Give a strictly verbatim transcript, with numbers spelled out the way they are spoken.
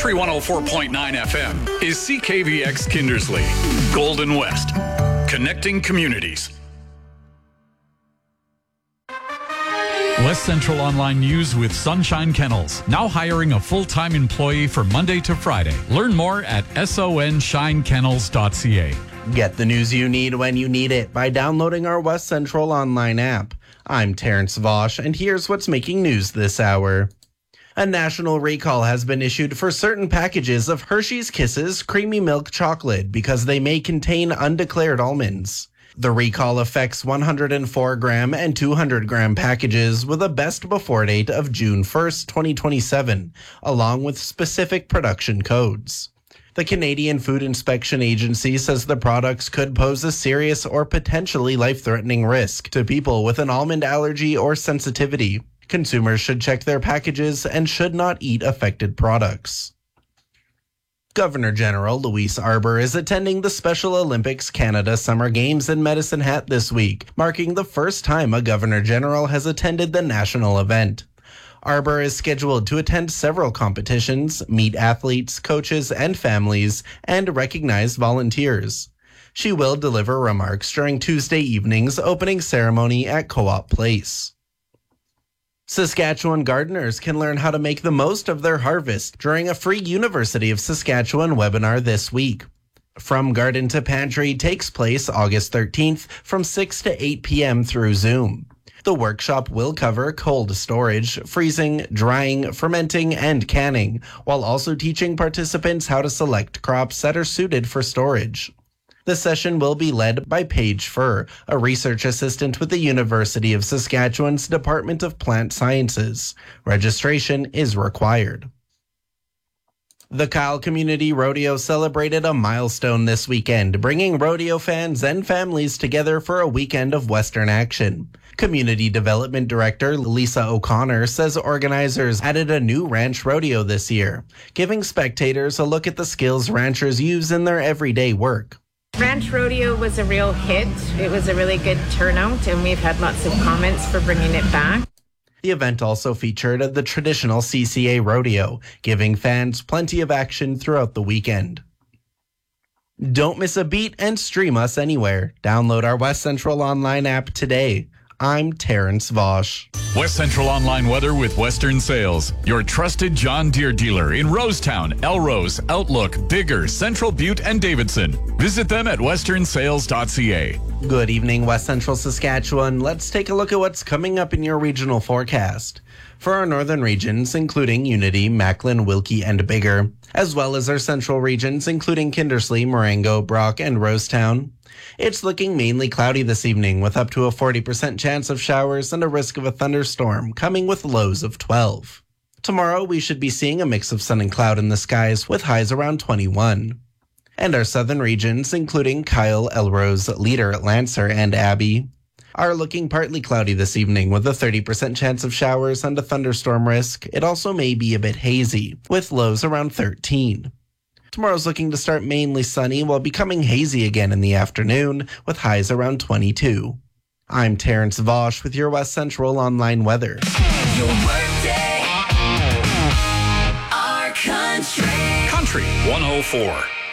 Country one oh four point nine F M is C K V X Kindersley, Golden West, connecting communities. West Central Online News with Sunshine Kennels. Now hiring a full-time employee for Monday to Friday. Learn more at son shine kennels dot c a. Get the news you need when you need it by downloading our West Central Online app. I'm Terrence Vosch, and here's what's making news this hour. A national recall has been issued for certain packages of Hershey's Kisses creamy milk chocolate because they may contain undeclared almonds. The recall affects one hundred four gram and two hundred gram packages with a best before date of June first, twenty twenty-seven, along with specific production codes. The Canadian Food Inspection Agency says the products could pose a serious or potentially life-threatening risk to people with an almond allergy or sensitivity. Consumers should check their packages and should not eat affected products. Governor General Louise Arbour is attending the Special Olympics Canada Summer Games in Medicine Hat this week, marking the first time a Governor General has attended the national event. Arbour is scheduled to attend several competitions, meet athletes, coaches, and families, and recognize volunteers. She will deliver remarks during Tuesday evening's opening ceremony at Co-op Place. Saskatchewan gardeners can learn how to make the most of their harvest during a free University of Saskatchewan webinar this week. From Garden to Pantry takes place August thirteenth from six to eight p.m. through Zoom. The workshop will cover cold storage, freezing, drying, fermenting, and canning, while also teaching participants how to select crops that are suited for storage. The session will be led by Paige Furr, a research assistant with the University of Saskatchewan's Department of Plant Sciences. Registration is required. The Kyle Community Rodeo celebrated a milestone this weekend, bringing rodeo fans and families together for a weekend of Western action. Community Development Director Lisa O'Connor says organizers added a new ranch rodeo this year, giving spectators a look at the skills ranchers use in their everyday work. Ranch Rodeo was a real hit. It was a really good turnout, and we've had lots of comments for bringing it back. The event also featured the traditional C C A rodeo, giving fans plenty of action throughout the weekend. Don't miss a beat and stream us anywhere. Download our West Central Online app today. I'm Terrence Vosch. West Central Online weather with Western Sales, your trusted John Deere dealer in Rosetown, Elrose, Outlook, Bigger, Central Butte, and Davidson. Visit them at western sales dot c a. Good evening, West Central Saskatchewan. Let's take a look at what's coming up in your regional forecast. For our northern regions, including Unity, Macklin, Wilkie, and Bigger, as well as our central regions, including Kindersley, Marengo, Brock, and Rosetown, it's looking mainly cloudy this evening with up to a forty percent chance of showers and a risk of a thunderstorm, coming with lows of twelve. Tomorrow, we should be seeing a mix of sun and cloud in the skies with highs around twenty-one. And our southern regions, including Kyle, Elrose, Leader, Lancer, and Abbey, are looking partly cloudy this evening with a thirty percent chance of showers and a thunderstorm risk. It also may be a bit hazy, with lows around thirteen. Tomorrow's looking to start mainly sunny while becoming hazy again in the afternoon, with highs around twenty-two. I'm Terrence Vosch with your West Central Online weather. Your workday, our country. Country one oh four.